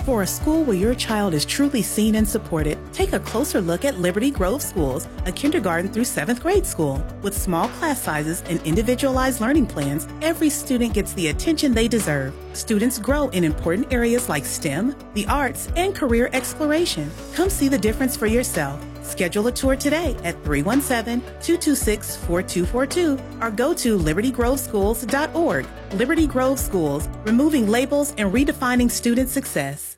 For a school where your child is truly seen and supported, take a closer look at Liberty Grove Schools, a kindergarten through 7th grade school. With small class sizes and individualized learning plans, every student gets the attention they deserve. Students grow in important areas like STEM, the arts, and career exploration. Come see the difference for yourself. Schedule a tour today at 317-226-4242 or go to libertygroveschools.org. Liberty Grove Schools, removing labels and redefining student success.